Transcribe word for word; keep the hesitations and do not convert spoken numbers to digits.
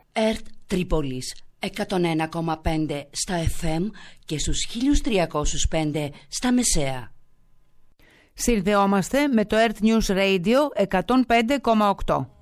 ΕΡΤ Τρίπολης εκατόν ένα κόμμα πέντε στα εφ εμ και στους χίλια τριακόσια πέντε στα μεσαία. Συνδεόμαστε με το ΕΡΤ News Radio εκατόν πέντε κόμμα οκτώ.